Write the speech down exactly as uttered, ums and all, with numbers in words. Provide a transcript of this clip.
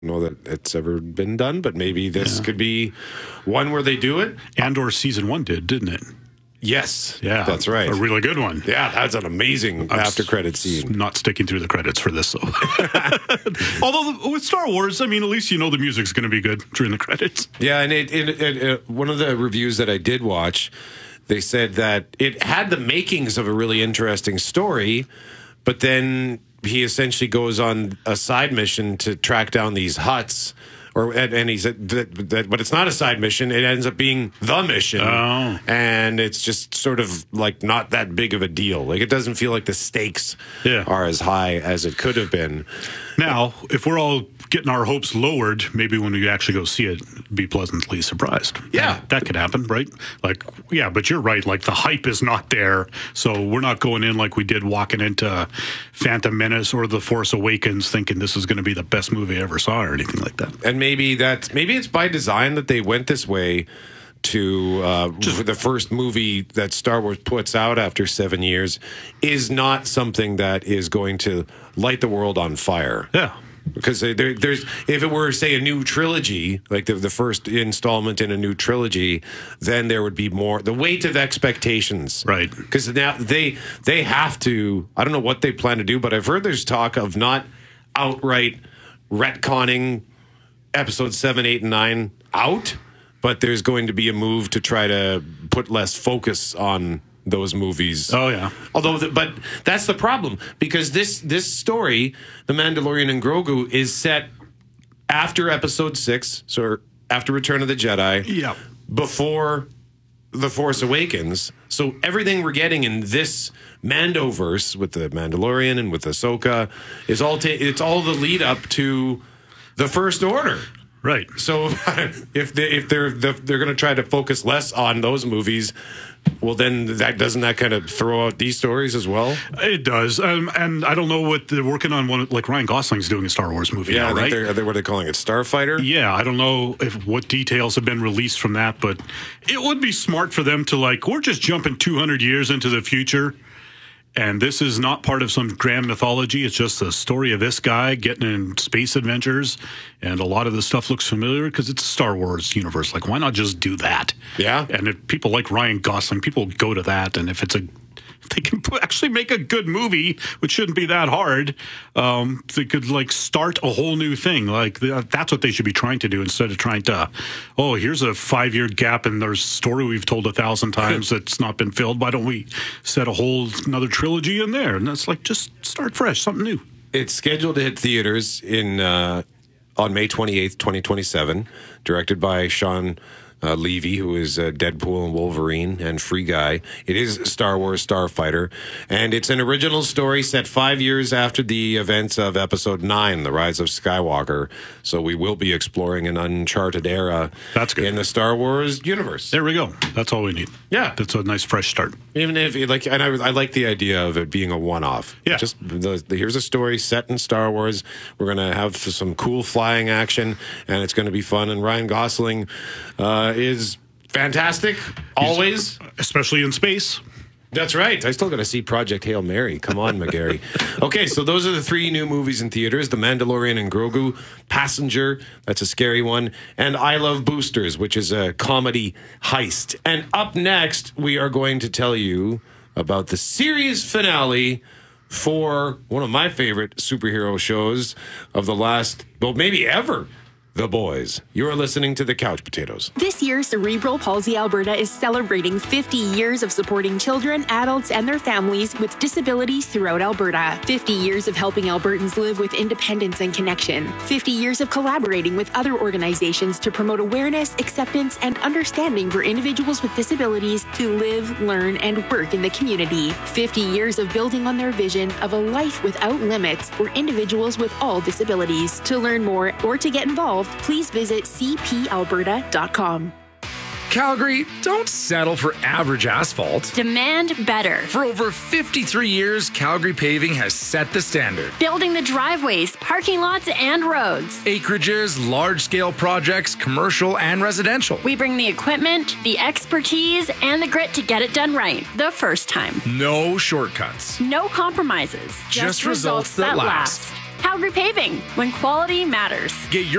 know that it's ever been done, but maybe this yeah. could be one where they do it. Andor season one did, didn't it? Yes. Yeah. That's right. A really good one. Yeah, that's an amazing I'm after credit scene. Not sticking through the credits for this, though. Although with Star Wars, I mean, at least you know the music's going to be good during the credits. Yeah, and it, it, it, it, one of the reviews that I did watch, they said that it had the makings of a really interesting story, but then he essentially goes on a side mission to track down these Hutts, or and, and he's that, that, but it's not a side mission. It ends up being the mission, oh. and it's just sort of like not that big of a deal. Like it doesn't feel like the stakes yeah. are as high as it could have been. Now, if we're all getting our hopes lowered, maybe when we actually go see it, be pleasantly surprised. Yeah. That, that could happen, right? Like, yeah, but you're right. Like, the hype is not there. So we're not going in like we did walking into Phantom Menace or The Force Awakens thinking this is going to be the best movie I ever saw or anything like that. And maybe that's, maybe it's by design that they went this way to uh, Just, the first movie that Star Wars puts out after seven years is not something that is going to light the world on fire. Yeah. Because there, there's, if it were, say, a new trilogy, like the, the first installment in a new trilogy, then there would be more, the weight of expectations. Right. Because now they, they have to, I don't know what they plan to do, but I've heard there's talk of not outright retconning episodes seven, eight, and nine out, but there's going to be a move to try to put less focus on those movies. Oh yeah. Although, the, but that's the problem, because this this story, The Mandalorian and Grogu, is set after Episode Six, so after Return of the Jedi. Yeah. Before The Force Awakens. So everything we're getting in this Mandoverse with the Mandalorian and with Ahsoka is all ta- it's all the lead up to the First Order. Right. So if they if they're they're going to try to focus less on those movies, well, then that doesn't that kind of throw out these stories as well? It does, um, and I don't know what they're working on. One like Ryan Gosling's doing a Star Wars movie. Yeah, now, I think right? they're, they're what they're calling it, Starfighter. Yeah, I don't know if what details have been released from that, but it would be smart for them to like we're just jumping two hundred years into the future. And this is not part of some grand mythology. It's just the story of this guy getting in space adventures. And a lot of the stuff looks familiar because it's a Star Wars universe. Like, why not just do that? Yeah. And if people like Ryan Gosling, people go to that. And if it's a, if they can actually make a good movie, which shouldn't be that hard, um, they could like start a whole new thing. Like that's what they should be trying to do instead of trying to, oh, here's a five year gap in their story we've told a thousand times that's not been filled. Why don't we set a whole another trilogy in there? And that's like just start fresh, something new. It's scheduled to hit theaters in uh, on May twenty-eighth, twenty twenty-seven, directed by Sean Uh, Levy, who is uh, Deadpool and Wolverine and Free Guy. It is Star Wars Starfighter, and it's an original story set five years after the events of Episode nine, The Rise of Skywalker. So we will be exploring an uncharted era That's good. in the Star Wars universe. There we go. That's all we need. Yeah. That's a nice fresh start. Even if, like, and I, I like the idea of it being a one-off. Yeah. Just, the, the, here's a story set in Star Wars. We're going to have some cool flying action, and it's going to be fun. And Ryan Gosling uh, is fantastic, always. He's, especially in space. That's right. I still got to see Project Hail Mary. Come on, McGarry. Okay, so those are the three new movies in theaters: The Mandalorian and Grogu, Passenger, that's a scary one, and I Love Boosters, which is a comedy heist. And up next, we are going to tell you about the series finale for one of my favorite superhero shows of the last, well, maybe ever, The Boys. You're listening to The Couch Potatoes. This year, Cerebral Palsy Alberta is celebrating fifty years of supporting children, adults, and their families with disabilities throughout Alberta. fifty years of helping Albertans live with independence and connection. fifty years of collaborating with other organizations to promote awareness, acceptance, and understanding for individuals with disabilities to live, learn, and work in the community. fifty years of building on their vision of a life without limits for individuals with all disabilities. To learn more or to get involved, please visit c p alberta dot com. Calgary, don't settle for average asphalt. Demand better. For over fifty-three years, Calgary Paving has set the standard. Building the driveways, parking lots, and roads. Acreages, large-scale projects, commercial and residential. We bring the equipment, the expertise, and the grit to get it done right the first time. No shortcuts. No compromises. Just, Just results, results that, that last. last. Calgary Paving, when quality matters. Get your